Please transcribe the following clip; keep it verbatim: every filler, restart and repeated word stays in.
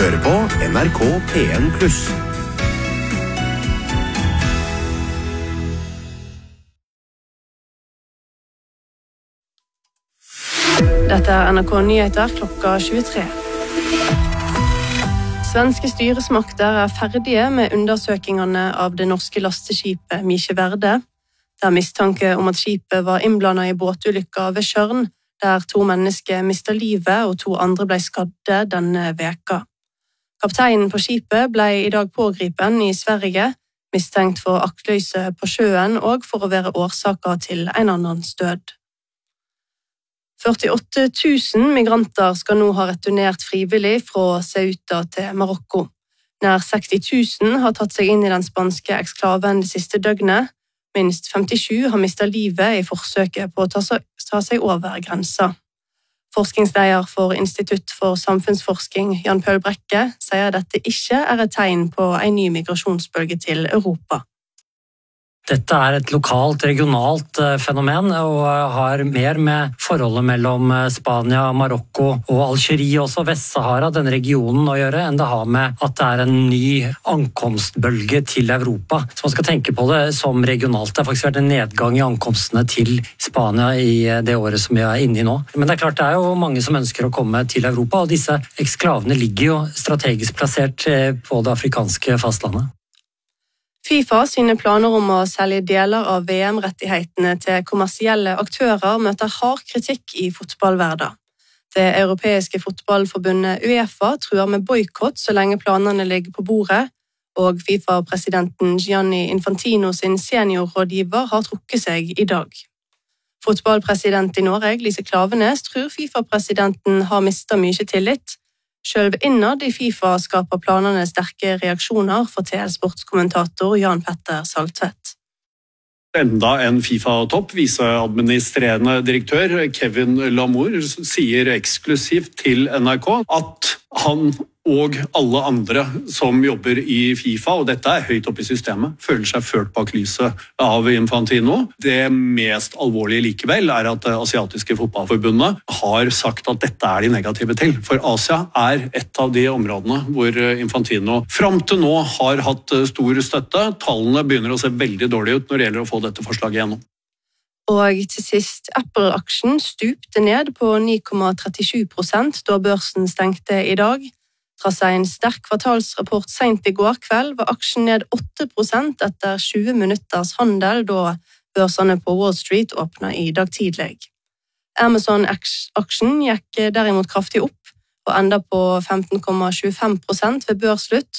hører på N R K P en pluss. Dette er N R K Nyheter klokka tjuetre. Svenske styresmakter er ferdige med undersøkingene av det norske lasteskipet Mykje Verde. Det er mistanke om at skipet var innblandet i båtulykka ved Tjørn, der to mennesker mistet livet og to andre ble skadde denne veka. Kapteinen på skipet ble i dag pågripen i Sverige, mistenkt for aktløse på sjøen og for å være årsaker til en annens død. førtiåtte tusen migranter skal nå ha returnert frivillig fra Ceuta til Marokko. Nær seksti tusen har tatt seg inn i den spanske eksklaven det siste døgnet. Minst femtisju har mistet livet i forsøket på å ta seg over grensa. Forskningsleder for Institutt for samfunnsforskning, Jan Paul Brekke, sier dette ikke er et tegn på en ny migrasjonsbølge til Europa. Dette er et lokalt, regionalt fenomen og har mer med forholdet mellom Spania, Marokko og Algerie, også Vest-Sahara, den regionen å gjøre, enn det har med at det er en ny ankomstbølge til Europa. Så man skal tenke på det som regionalt. Det har faktisk vært en nedgang i ankomstene til Spania i det året som vi er inne i nå. Men det er klart det er jo mange som ønsker å komme til Europa, og disse eksklavene ligger jo strategisk plassert på det afrikanske fastlandet. FIFA sine planer om å selge deler av V M-rettighetene til kommersielle aktører møter hard kritikk i fotballverden. Det europeiske fotballforbundet UEFA truer med boykott så lenge planene ligger på bordet, og FIFA-presidenten Gianni Infantino sin seniorrådgiver har trukket seg i dag. Fotballpresident i Norge, Lise Klaveness, tror FIFA-presidenten har mistet mye tillit. Selv innad i FIFA skaper planene sterke reaksjoner, forteller sportskommentator Jan Petter Saltvedt. Enda en FIFA-topp, viseadministrerende direktør Kevin Lamour, sier eksklusivt til N R K at han og alle andre som jobber i FIFA, og dette er høyt oppe i systemet, føler seg ført bak lyset av Infantino. Det mest alvorlige likevel er at det asiatiske fotballforbundet har sagt at dette er de negative til. For Asia er et av de områdene hvor Infantino fram til nå har hatt stor støtte. Tallene begynner å se veldig dårlige ut når det gjelder å få dette forslaget gjennom. Og til sist, Apple-aksjen stupte ned på ni komma trettisju prosent da børsen stengte i dag. Trass en sterk kvartalsrapport sent i går kveld var aksjen ned åtte prosent etter tjue minutters handel da børsene på Wall Street åpnet i dag tidlig. Amazon-aksjen gikk derimot kraftig opp og enda på femten komma tjuefem prosent ved børslutt,